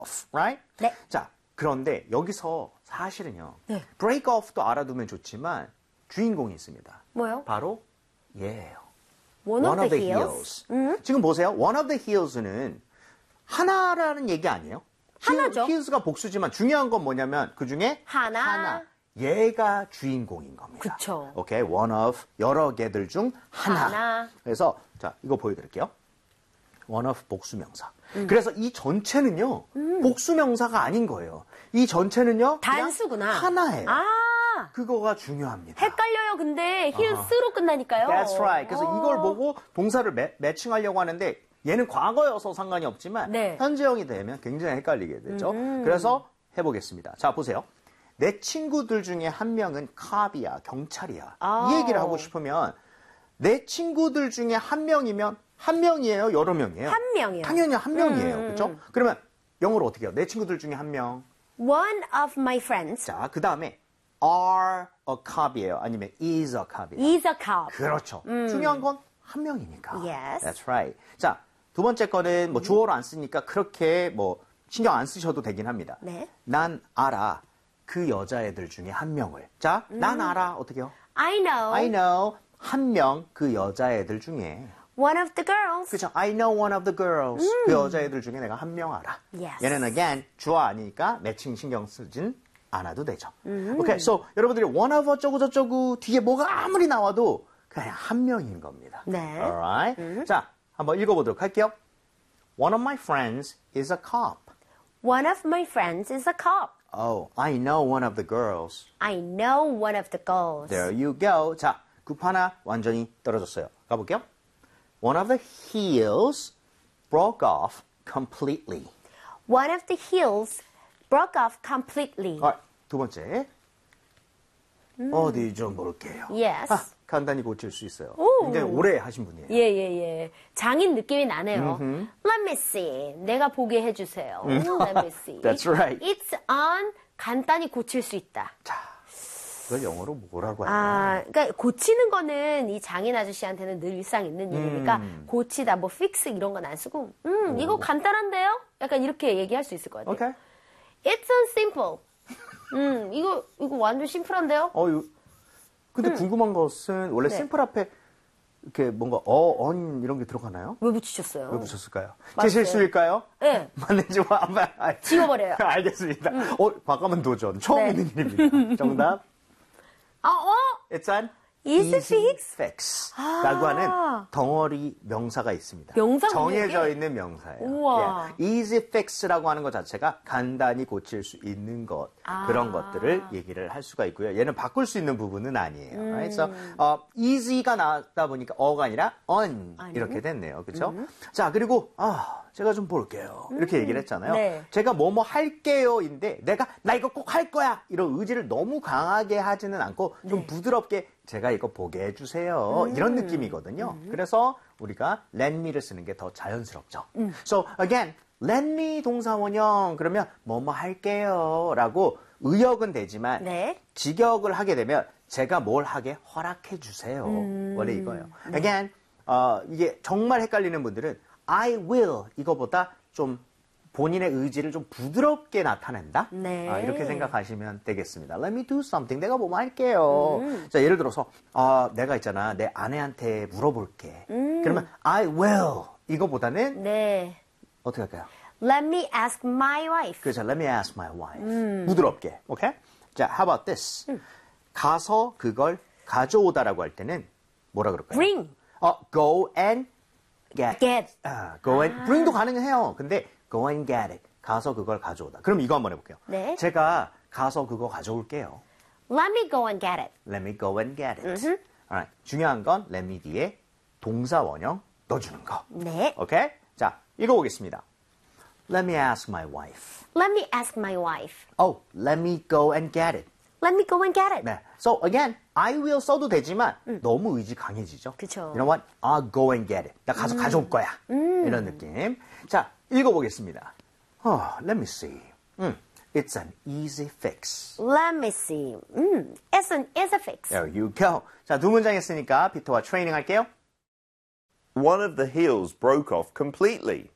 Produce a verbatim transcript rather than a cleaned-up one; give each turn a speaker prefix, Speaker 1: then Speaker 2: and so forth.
Speaker 1: off, right?
Speaker 2: 네.
Speaker 1: 자, 그런데 여기서 사실은요.
Speaker 2: 네.
Speaker 1: break off도 알아두면 좋지만 주인공이 있습니다.
Speaker 2: 뭐요?
Speaker 1: 바로 얘예요.
Speaker 2: One,
Speaker 1: One
Speaker 2: of the heels. 음.
Speaker 1: 지금 보세요. One of the heels는 하나라는 얘기 아니에요?
Speaker 2: 하나죠.
Speaker 1: heels가 복수지만 중요한 건 뭐냐면 그 중에
Speaker 2: 하나.
Speaker 1: 하나. 얘가 주인공인 겁니다.
Speaker 2: 그쵸.
Speaker 1: 오케이, one of 여러 개들 중 하나.
Speaker 2: 하나.
Speaker 1: 그래서 자 이거 보여드릴게요. one of 복수명사. 음. 그래서 이 전체는요 음. 복수명사가 아닌 거예요. 이 전체는요
Speaker 2: 단수구나.
Speaker 1: 하나예요.
Speaker 2: 아.
Speaker 1: 그거가 중요합니다.
Speaker 2: 헷갈려요. 근데 heels로 끝나니까요.
Speaker 1: That's right. 그래서
Speaker 2: 오.
Speaker 1: 이걸 보고 동사를 매, 매칭하려고 하는데 얘는 과거여서 상관이 없지만
Speaker 2: 네.
Speaker 1: 현재형이 되면 굉장히 헷갈리게 되죠. 음. 그래서 해보겠습니다. 자 보세요. 내 친구들 중에 한 명은 캅이야, 경찰이야.
Speaker 2: 아.
Speaker 1: 이 얘기를 하고 싶으면 내 친구들 중에 한 명이면 한 명이에요, 여러 명이에요?
Speaker 2: 한 명이요.
Speaker 1: 당연히 한 명이에요.
Speaker 2: 음.
Speaker 1: 그렇죠? 그러면 영어로 어떻게 해요? 내 친구들 중에 한 명.
Speaker 2: One of my friends
Speaker 1: 자, 그 다음에 are a cop이에요. 아니면 is a cop이에요.
Speaker 2: is a cop.
Speaker 1: 그렇죠.
Speaker 2: 음.
Speaker 1: 중요한 건 한 명이니까.
Speaker 2: Yes.
Speaker 1: That's right. 자, 두 번째 거는 뭐 주어를 안 쓰니까 그렇게 뭐 신경 안 쓰셔도 되긴 합니다.
Speaker 2: 네.
Speaker 1: 난 알아. 그 여자애들 중에 한 명을. 자,
Speaker 2: 음.
Speaker 1: 난 알아. 어떻게요?
Speaker 2: I know.
Speaker 1: I know. 한 명 그 여자애들 중에.
Speaker 2: One of the girls.
Speaker 1: 그죠? I know one of the girls.
Speaker 2: 음.
Speaker 1: 그 여자애들 중에 내가 한 명 알아.
Speaker 2: Yes.
Speaker 1: 얘는 again 주어 아니니까 매칭 신경 쓰진 않아도 되죠.
Speaker 2: 음.
Speaker 1: 오케이, so 여러분들이 one of 어쩌고 저쩌고 뒤에 뭐가 아무리 나와도 그냥 한 명인 겁니다.
Speaker 2: 네.
Speaker 1: Alright.
Speaker 2: 음.
Speaker 1: 자, 한번 읽어보도록 할게요. One of my friends is a cop.
Speaker 2: One of my friends is a cop.
Speaker 1: Oh, I know one of the girls.
Speaker 2: I know one of the girls.
Speaker 1: There you go. 자, 굽 하나 완전히 떨어졌어요. 가볼게요. One of the heels broke off completely.
Speaker 2: One of the heels broke off completely.
Speaker 1: Alright, 두 번째. 어디 좀 볼게요.
Speaker 2: Yes.
Speaker 1: 아, 간단히 고칠 수 있어요.
Speaker 2: 오.
Speaker 1: 굉장히 오래 하신 분이에요.
Speaker 2: 예, 예, 예. 장인 느낌이 나네요. Let me see. 내가 보게 해주세요. Let me see.
Speaker 1: That's right.
Speaker 2: It's on. 간단히 고칠 수 있다.
Speaker 1: 자, 그걸 영어로 뭐라고 하나요?
Speaker 2: 아, 그러니까 고치는 거는 이 장인 아저씨한테는 늘 일상 있는 일이니까
Speaker 1: 음.
Speaker 2: 고치다, 뭐 fix 이런 건 안 쓰고, 음, 이거 간단한데요? 약간 이렇게 얘기할 수 있을 것 같아요.
Speaker 1: 오케이.
Speaker 2: It's on simple. 음, 이거 이거 완전 심플한데요?
Speaker 1: 어, 유- 근데 궁금한 것은 원래
Speaker 2: 네.
Speaker 1: 심플 앞에 이렇게 뭔가 어, 언 이런 게 들어가나요?
Speaker 2: 왜 붙이셨어요?
Speaker 1: 왜 붙였을까요? 제
Speaker 2: 맞아요.
Speaker 1: 실수일까요?
Speaker 2: 네.
Speaker 1: 맞는지 한번 알-
Speaker 2: 지워버려요.
Speaker 1: 알겠습니다. 어, 과감한 도전. 처음
Speaker 2: 네.
Speaker 1: 있는 일입니다. 정답.
Speaker 2: 아, 어?
Speaker 1: It's an
Speaker 2: Easy fix?
Speaker 1: fix.
Speaker 2: 아.
Speaker 1: 라고 하는 덩어리 명사가 있습니다.
Speaker 2: 명사가
Speaker 1: 정해져
Speaker 2: 이게?
Speaker 1: 있는 명사예요.
Speaker 2: 우와.
Speaker 1: 예. easy fix라고 하는 것 자체가 간단히 고칠 수 있는 것,
Speaker 2: 아.
Speaker 1: 그런 것들을 얘기를 할 수가 있고요. 얘는 바꿀 수 있는 부분은 아니에요.
Speaker 2: 음.
Speaker 1: Right? So, 어, easy가 나왔다 보니까 어가 아니라 on
Speaker 2: 아니.
Speaker 1: 이렇게 됐네요. 그렇죠? 자, 그리고 아, 제가 좀 볼게요. 이렇게 얘기를 했잖아요.
Speaker 2: 네.
Speaker 1: 제가 뭐뭐 할게요인데 내가 나 이거 꼭 할 거야 이런 의지를 너무 강하게 하지는 않고 좀
Speaker 2: 네.
Speaker 1: 부드럽게 제가 이거 보게 해주세요. 이런 느낌이거든요. 그래서 우리가 let me를 쓰는 게 더 자연스럽죠. So again, let me 동사원형 그러면 뭐뭐 할게요 라고 의역은 되지만
Speaker 2: 네.
Speaker 1: 직역을 하게 되면 제가 뭘 하게 허락해 주세요. 원래 이거예요. Again, 어, 이게 정말 헷갈리는 분들은 I will 이거보다 좀 본인의 의지를 좀 부드럽게 나타낸다?
Speaker 2: 네.
Speaker 1: 아, 이렇게 생각하시면 되겠습니다. Let me do something. 내가 뭐뭐 할게요. 자, 예를 들어서 아, 내가 있잖아. 내 아내한테 물어볼게. 그러면 I will 이거보다는
Speaker 2: 네.
Speaker 1: 어떻게 할까요?
Speaker 2: Let me ask my wife.
Speaker 1: 그렇죠. Let me ask my wife. 부드럽게. 오케이? 자, how about this? 가서 그걸 가져오다라고 할 때는 뭐라 그럴까요?
Speaker 2: Bring.
Speaker 1: 어, go and get.
Speaker 2: Get.
Speaker 1: 아, go and bring도 가능해요. 근데 go and get it. 가서 그걸 가져오다. 그럼 이거 한번 해볼게요.
Speaker 2: 네.
Speaker 1: 제가 가서 그거 가져올게요.
Speaker 2: Let me go and get it.
Speaker 1: Let me go and get it. Alright. 중요한 건 let me 뒤에 동사 원형 넣어주는 거.
Speaker 2: 네.
Speaker 1: 오케이? 자, 읽어보겠습니다. Let me ask my wife.
Speaker 2: Let me ask my wife.
Speaker 1: Oh, let me go and get it.
Speaker 2: Let me go and get it.
Speaker 1: 네. So again, I will 써도 되지만 너무 의지 강해지죠.
Speaker 2: 그쵸.
Speaker 1: You know what? I'll go and get it. 나 가서 가져올 거야. 이런 느낌. 자, 읽어보겠습니다. Oh, let me see. 음, it's an easy fix.
Speaker 2: Let me see. 음, it's an easy fix.
Speaker 1: There you go. 자, 두 문장 했으니까 피터와 트레이닝 할게요.
Speaker 3: One of the heels broke off completely.